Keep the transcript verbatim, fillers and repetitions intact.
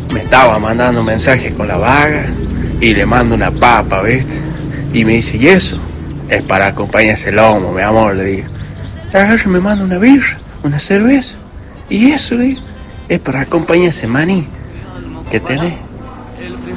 me estaba mandando un mensaje con la vaga y le mando una papa, ¿viste? Y me dice, ¿y eso? Es para acompañar ese lomo, mi amor, le digo. Agarra, me manda una birra, una cerveza. Y eso, le digo, es para acompañar ese maní que tenés.